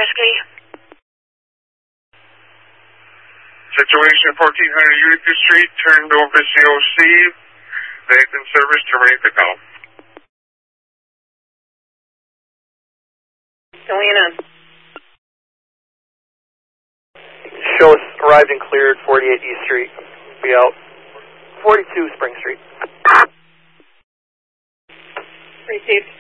Whiskey. Situation 1400 Utica Street, turned over COC. Nathan service, terminate the call. Going in. Show us arrived and cleared 48 East Street. Be out. 42 Spring Street. Received.